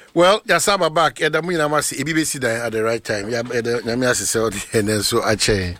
Well, Yasaba back, Edamina Masi, EBC at the right time. Yeah, Yamias is and then so I change.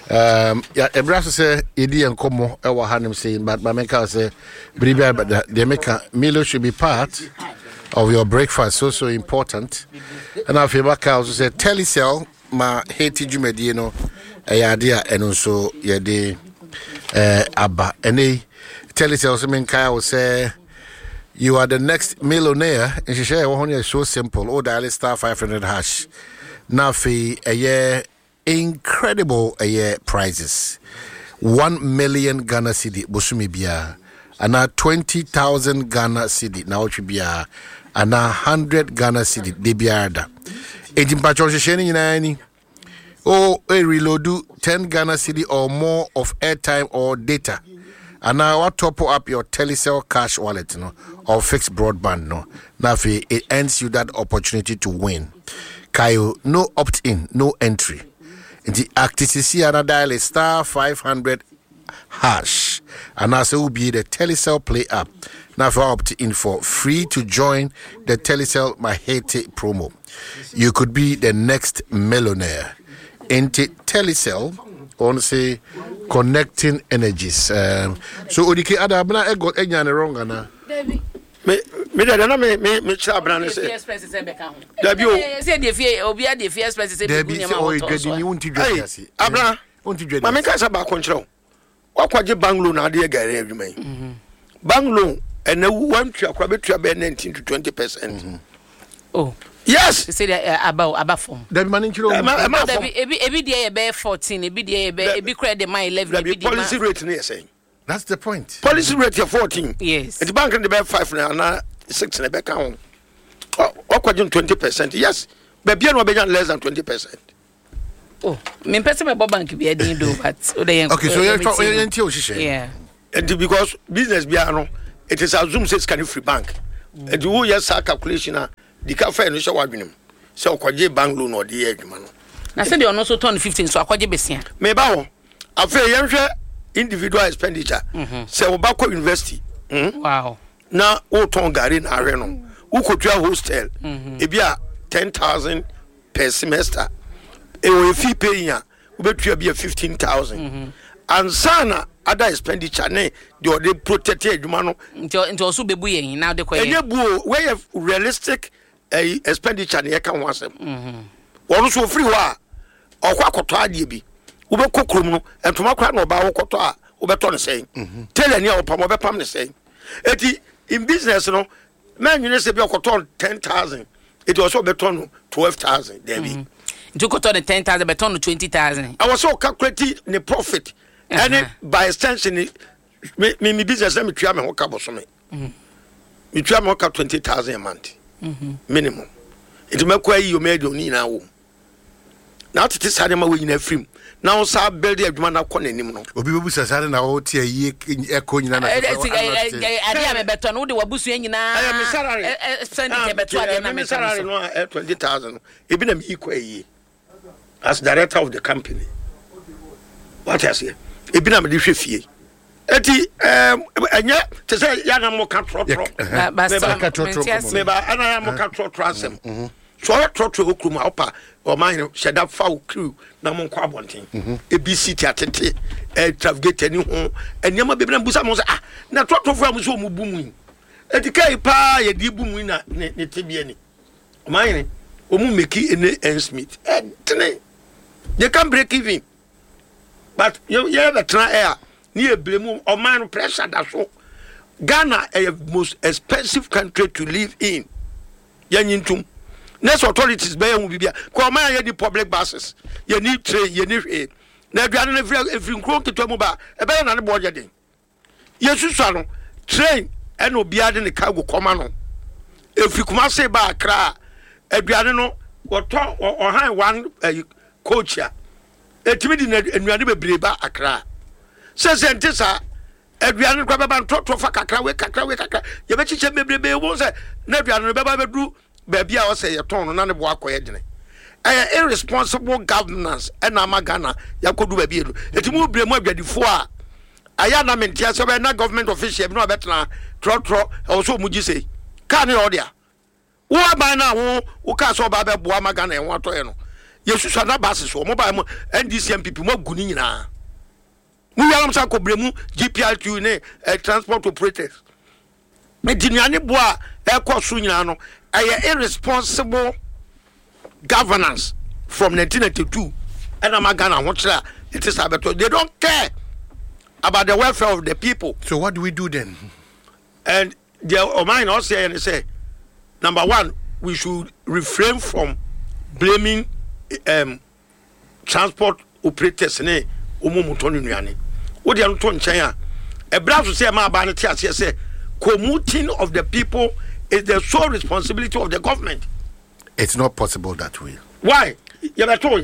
Ebraso say, Idi and Como, our Hanem saying, but Mameka say, Briba, but the Meka Milo should be part of your breakfast, so important. And I feel back also say, Telecel, ma Haiti Jumedino, a idea, and also Yade Abba. And they Telecel, also Menka will say, you are the next millionaire. And she said, "Oh, it's so simple. Oh, dial star 500 hash. Now, for a year, incredible a year prizes. 1 million Ghana cedi. Bosumi biya. And now 20,000 Ghana cedi. Now it should be and now 100 Ghana cedi. De biada. Ejim pacho sheni yinaini. Oh, a reload 10 Ghana cedi or more of airtime or data. And now what top up your Telecel cash wallet, or fixed broadband, Now it ends you that opportunity to win. Kayo, no opt-in, no entry. In the ActiCC and dial star 500 hash. And now will be the Telecel Play app. Now for opt-in for free to join the Telecel Mahete promo. You could be the next millionaire. Into Telecel, on say connecting energies. So Odike Adabna got any wrong ana. Me da me chabra say. Debi say the fear obi the fear express say Debi say o gedi ni wonti dwa asi. Abra wonti dwa. Ma me ka sa ba konchero. Wakwaje bank loan ade gare adwuma. Bank loan and one tua kwa betua be 19 to 20%. Oh. Yes. They say about form. Debi mani chiro. Ebi dey be 14, ebi dey be ebi credit my 11, ebi dey policy rate near saying. That's the point. Policy rate 14. Yes. The bank in the be 5 na 6 na be count. Okwaje 20%. Yes. Be bia no be less than 20%. Oh, me person my bank be dey do but okay, so you yeah. And because business bia no it is assumed says can free bank. And you yes calculation the cafe no show wadwunim. So okwaje bank loan or the adwuma no. Na say they also turn 15 so akwaje besia. Me ba wo. Afa yenhwe individual expenditure. Say obako university. Wow. Na o ton gari na ahwe no. Ukotua hostel. E bia 10,000 per semester. E wo fee pay ya, ubetua bia 15,000. And sana other expenditure ne the protected adwuma no. Nti also bebu yen now de koye. Enye bu we have realistic expenditure ne ka ho asem. Wonu so free wa okwa akoto ade bi. Ubekọ krom no entoma kwa na oba wokoto a ubeto ne sen. Tell any opam obepam ne sen. Eti in business no man you say be okoto 10,000. It also beto no 12,000 there be. You got on the 10,000, but on 20,000. I was so calculating the profit, and by extension, me business let me try my work about me. Me try my work 20,000 a month, minimum. It may quite you made your need now. Now it is had my way in a film. Now, sir, build the man up on any mono. Obi Sasana out here, echo in an I am a better no, the Wabusi in I am a salary, I'm a salary 20,000. Even an equal as director of the company. What I say? Even a different fee. Eti, and yet, to say, Yana Moka Trot, maybe I am Moka Trot Transem. So I trot to Okuma Opa or mine, shed up foul crew, Namon Quabonting, a BC Tatete, a Travgate any home, and Yama Bibna Busamos, not trot of Ramuso booming. At the Kai Pa, a deep boom winner, Netibiani. Mine, Omumeki and N. Smith. And they can break even. But you have a try air near Blemu or man pressure that's all. Ghana is the most expensive country to live in. Yanintum. Next authorities be will be there. Come on, the public buses. You need train, you need aid. Now, if you go to Tomuba, a better than the border. Yes, you shall train and will be adding the cargo command. If you come say by a cry, a piano or high one coach here. A timid and you are never brave a cry. Says Antissa, a piano grab and talk to Fakaka, you bet you maybe was a never do. Baby, I say a ton none of walk away. Irresponsible governance and Amagana, Yakudu baby. It moved be more before. I am not meant yes, not government official, no better, trot, also Mujise. Can you order? Wo ba na wo ka so ba be boa magana en wato ye no. Yesusu na basis wo mo ba mo NDC MPP mo gu ni nyina. Mu ya am sa ko bremu GPRQ ne transport operators. Me dinuane boa e ko so nyina no irresponsible governance from 1992 and Magana Hotra. It is about they don't care about the welfare of the people. So what do we do then? And the Oman also say, number one, we should refrain from blaming transport operators. Ne umumutoni nyani. Odi anuto nchanya. Ebra to say ma ba ne tia say commuting of the people is the sole responsibility of the government. It's not possible that way. Why? You better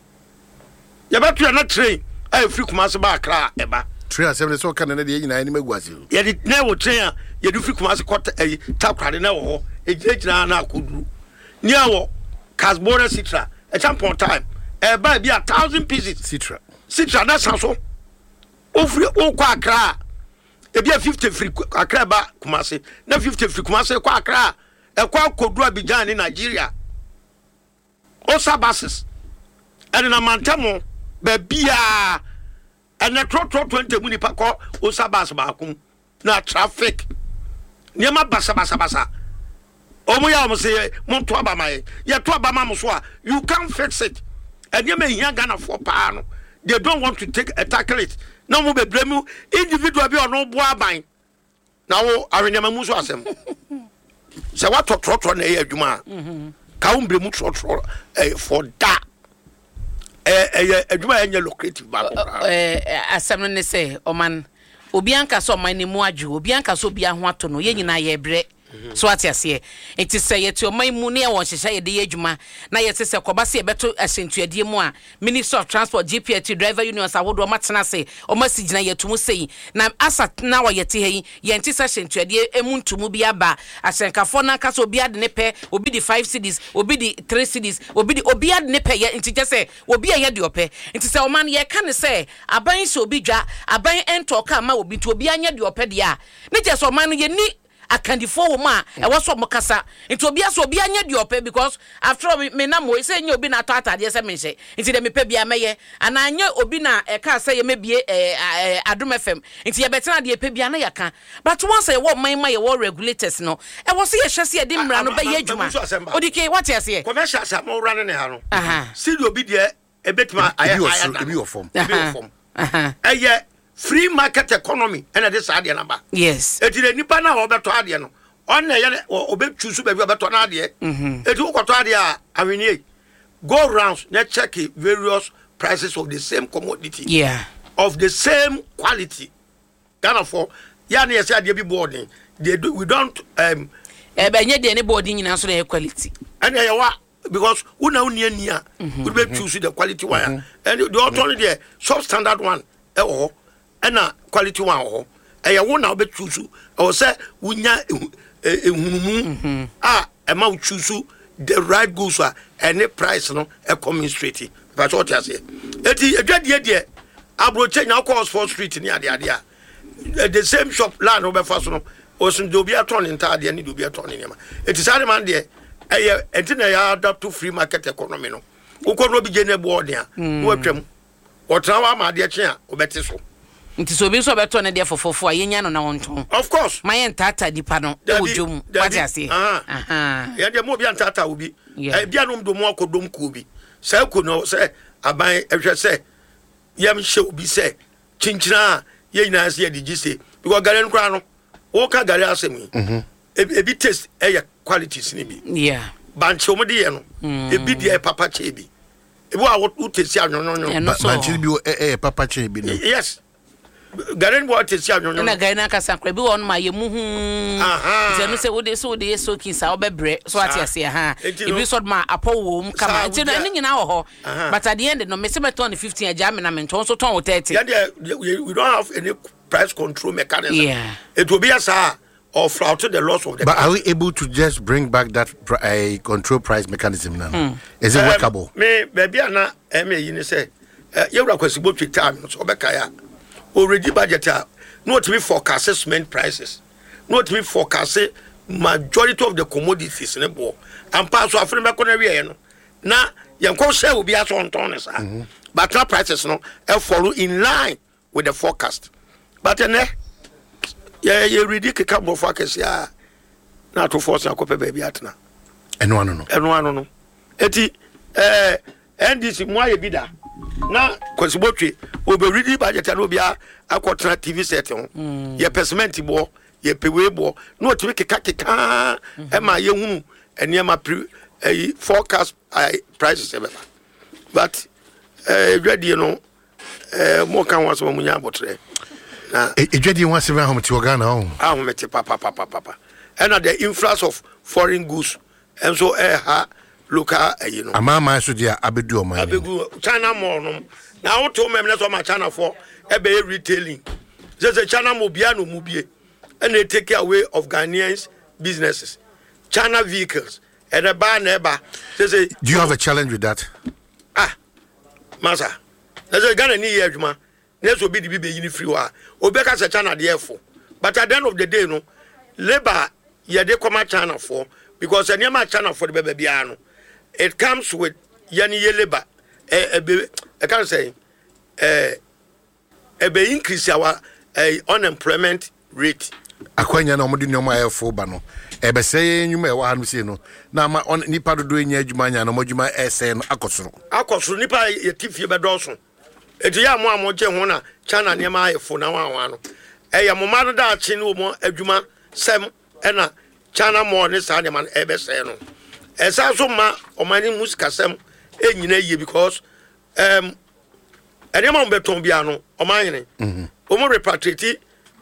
not train. I free Kumasi ba Accra eba. 370 so can na dey nyina ni magwase. You did never train. You do free Kumasi quarter tap crowd na wo. E gyina na akuduru. Ni awo Casbora Citra. A champion time. Eba be 1,000 pieces. Citra na sanso. O free o kwa Accra. E be 50 free Accra ba Kumasi. Na 50 free Kumasi kwa Accra. E kwa koduru Abidjan in Nigeria. Osa buses. And in a mantamo bebia and a trot 20 munipaco osa bus bakum na traffic. Niama basa. Omoya mo say monto abama ye to abama mo so you can't fix it. And you may hear Ghana for pano. They don't want to tackle it. No mo be blame individual be on no boa ban. Now arenyama muso asem. Say what trot na e adwuma. Ka umbre mu trot for that. Adwuma enye lucrative ba ko. Asem ne say oman obi anka so man ni mu adwo obi anka so obi aho ato no ye nyina ye bre. So what you say? It is say yet your my money won share the ejuma. Na yet say kobase e beto asentuadie mu a Minister of Transport GPRT driver unions awodo matena say o message na yetumu say na asa na wa yete he ye ntisa asentuadie emuntumu bi aba asenkafo na kasa obi ade ne pe obi di 5 cities obi di 3 cities obi ade ne pe ye ntije say obi ye de ope ntise o man ye ka ne say aban so obi dwa aban ento ka ma obi to obi anya de ope de a ne je so man ye ni akandifo wo ma e woso mo kasa nti obi aso obi anya de ope because after all me na mo say nya obi na to atade se me hye nti de me pe bia meye ana anya obi na e ka say ye mebie Adom FM nti ye betena de pe bia na yaka but once e wo man ma ye wo regulators no e wo so ye hye se ye de mra no be ye adwuma odike what you say commercial sa mo run ne ha no see the obi de e betima aya be your form eye free market economy and this ade number yes eti de nipa na obeto ade no on na ye obetusu be obeto na ade eti ukoto ade a awenie go rounds na check various prices of the same commodity of the same quality Ghana for ya na yesi ade bi boarding we don't benye de ne boarding nyina so na quality and ya wa because una nia we be choose the quality one and the alternative there substandard one and quality one ho e ya wo na be choose o say wunya ehunumu e ma choose the right goods and the price no e come straight that's what you say eti edwadie de abroche nya call for street ni ade the same shop land no be fa so no o sun do bi aton ntade ni do bi aton ni ma eti sare man de e enti na ya adapt to free market economy no ukọ bi je ne board ya wo atwam o trawa ma de che a obete so nti so bi so beto ne de fofofo a yenya no na wonton of course my entata dipa no e wodwom what you say ya de mo bi entata obi e bia no do mo akodom ku obi sai ko no sai aban ehwe sai yam hye obi sai chinchina ye nyina sai de gise because gare nkra no wo ka gare asemi ebi taste e qualities ni bi banche omo de ye no ebi de papa che bi ebi wa wo taste anyonyo banche bi papa che bi no yes Garen bo atesi anyonyo na garen aka sankra bi won ma ye muhu ze no se wo de so kin sa obebre so atiase ha ebi so ma apowo mu kama nti no nyina wo ho but at the end no me se beton 15 aja me na me ton so ton 30 we don't have any price control mechanism it will be as or flout the loss of the but are we able to just bring back that control price mechanism now is it workable me baby ana me yi ni say you ra kwasibo time so obeka ya already budget no to be forecast cement prices no to be forecast majority of the commodities ne bo ampa so afre me kona wie no na yenko share obi aso onton sa but now prices no follow in line with the forecast but ne you ready ke carbon forecast ya na to force akope baby atna eno ano no eti NDC mo aye bida na kwasibotwe oberidi budget na obi akotra TV set ho ye percent bo ye pewe bo no otimi keka e ma ye hunu eniema forecast prices ebe but ready no mo kan waso mo nya abotre na ejedi wan se hom ti Ghana ho ahomete papa and the influx of foreign goods and so ha local you know amama so dia abedu o man abegu China more no na what to me so ma China for ebe retailing say China mo bia no mu bie and they take away of Ghanaians businesses China vehicles and the bar neighbor say do you have a challenge with that masa say Ghana ni ye adwuma neso bi di be yin free wa obeka say China dey for but at the end of the day no labor ye dey come China for because any ma China for the baby no it comes with yani labor I can say be increase our unemployment rate akwanya na omudi nyoma efo ba no ebe sey nyuma e wa hanu se no na ma nipa dodo enya adwuma nya na modwuma ese no akosoro nipa yetifie be doso eti ya mo amoje ho na China ne ma efo na wa no ya mo ma da achi no mo adwuma sem na China mo ne sa ne man ebe se no esa so ma omani musika sem enyina ye because anyama beton bia no omanyene omo repatriate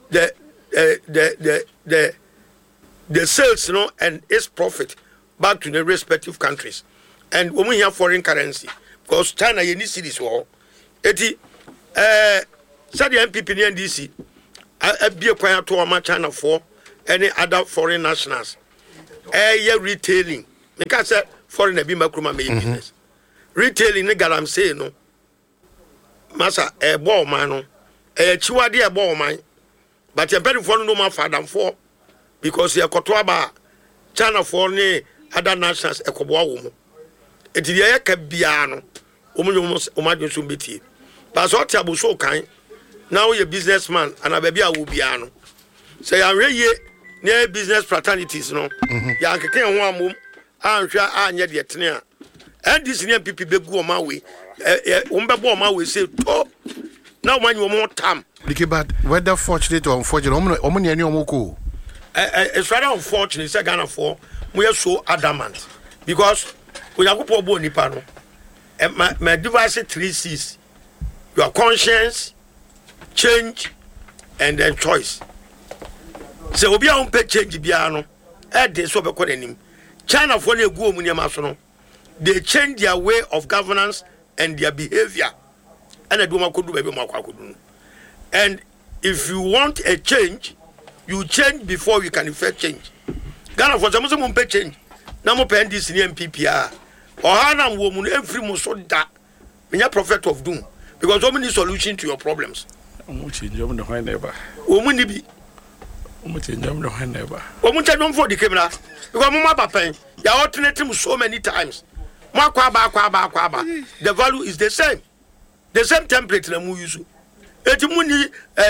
the sales no and its profit back to the respective countries and when we have foreign currency because China ye ni cities wo eti said the MPP ni NDC abie kwan to ma China for any other foreign nationals ye retailing because foreign be makroma me business retailing ne garam say no masa bo man no chiwade bo man but you better for no man father for because you koto aba China for ne other nations ekoboa wo mu eti ye ka bia no omo so beti but so tiabo so kan now you businessman and ababi a wo bia no say ya reye ne business fraternities no ya keke ho amom anhwa anye de tene a and this near people begu o ma we umbebo o ma we say to now man you more time but whether fortunate or unfortunate omo ne ani omo ko it's rather unfortunate say Ghana for we are so adamant because we are go bo nipa no my device 3 C's your conscience change and then choice so obi a on pay change bia no dey so be ko denim China for na egu omu niam so no they change their way of governance and their behavior and do makodu baby makodu and if you want a change you change before you can effect change Ghana for some pay change na mo pay this ni MPP or hanam wo mu every mo so da menya prophet of doom because so many solution to your problems omu change omu no hwan neighbor omu ni bi omu change omu no hwan neighbor omu change omu for the camera because mo ma papen ya alternate so many times kwa ba the value is the same template na mu use eti mu ni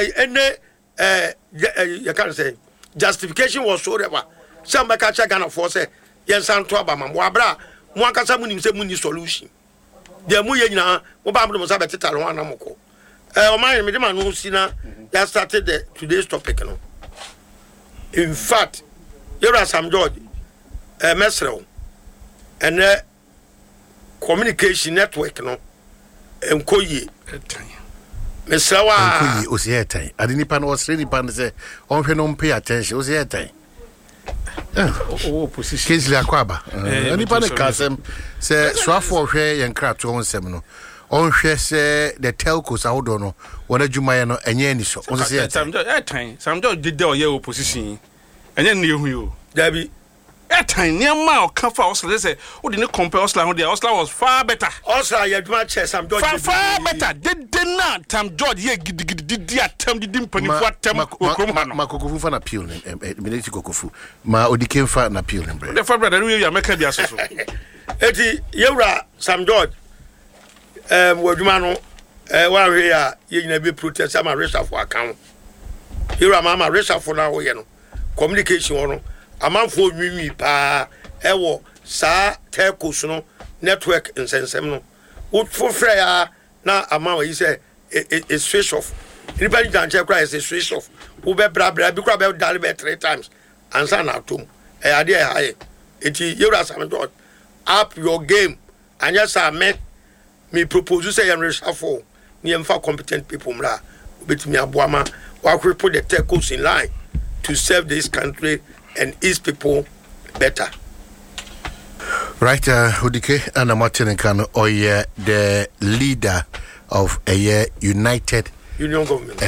you can say justification was so ever some make a check Ghana for say yen san to aba mo abra mo akasa mu ni say mu ni solution de mu ye nyina mo ba mo sa beteta ro ana moko o man me de ma no si na ya started the today's topic no in fact Yora Sam George mesrew and communication network no enkoye mesrewa enkoye o se etan adini pa no osre pan say on hwe no pay attention o se etan position Kingsley Akwaba ani pa ne kasem say swafo hwe yen krato onsem no on hwe say the telcos ahodo no wona dwumaye no enye ani so o se etan Sam George did there your opposition enye ne hu yo Dabi that time near my comfort Osla say who didn't compare Osla on the Osla was far better. Also you do not chess Sam George far better did not Tam George ye did attempt didn't penny for attempt Makofu fan appeal Military Kokofu ma Odikem fan appeal bre the father that we are making the so eti yewra Sam George wadwuma no wa we ya ye nyina be protest am arrest for account yewra mama arrest for na wo ye no communication no amanfo nwiwi pa ewo sa telcos no network nsensem no wo frɛ ya na amawa yi say a switch off anybody can check cry is a switch off wo be bra bi kura be dale be 3 times ansa na atom ade e high enti yewra Sam George up your game and yes I met me propose say yan reshuffle ni emfa competent people mra obetimi aboama wa put the telcos in line to serve this country and its people better. Right, Odike and Martin Kano, the leader of a united union government.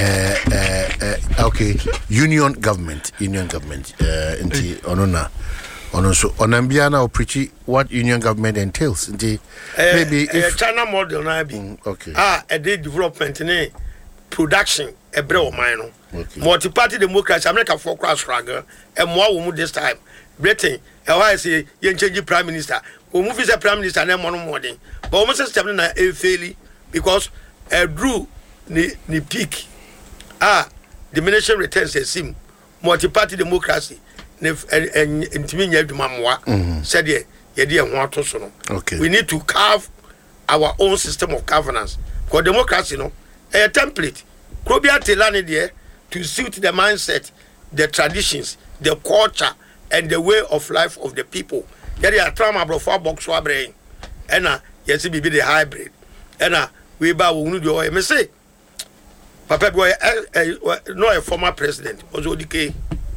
Okay, union government. Inti onona. So onambiana or preachy what union government entails. Inti maybe if China model na be. Okay. A day development ne production e bre o man no. Okay. Multi-party democracy America for cross struggle and more women this time. Britain, why say you change prime minister. We move as prime minister and one more thing. But almost system na fairly because drew ni peak. Diminishing returns seem multi-party democracy. And intimidated Mamwa said, "Yeah, dear, want to so. Okay. We need to carve our own system of governance. Because democracy, no, a template. Krobia Telani there to suit the mindset, the traditions, the culture, and the way of life of the people. There are trauma bro for box brain. And yes, it be the hybrid. And we bow wound your me say. Papa boy, no a former president was ODK.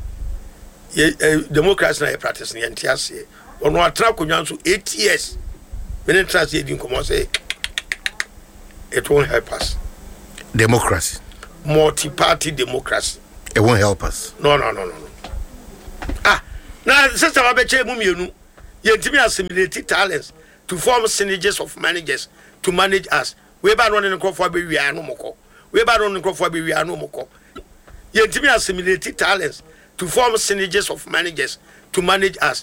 Democracy na practice in NTS. On what track on 8 years. When translating come say it won't help us. democracy. Multi-party democracy. It won't help us. No. Now, sister Abeche Mumienu, you assimilate talents to form synergies of managers to manage us. We bad running for we are no more. We bad running for we are no more. You assimilate talents to form synergies of managers to manage us.